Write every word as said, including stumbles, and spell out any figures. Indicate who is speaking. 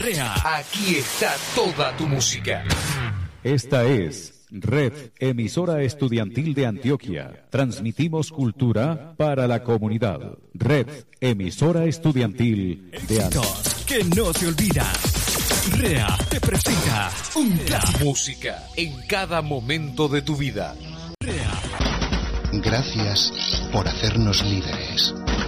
Speaker 1: REA.
Speaker 2: Aquí está toda tu música.
Speaker 3: Esta es Red Emisora Estudiantil de Antioquia. Transmitimos cultura para la comunidad. Red Emisora Estudiantil de Antioquia.
Speaker 1: Que no se olvida. REA te presenta un clásico.
Speaker 2: Música en cada momento de tu vida.
Speaker 1: REA.
Speaker 4: Gracias por hacernos líderes.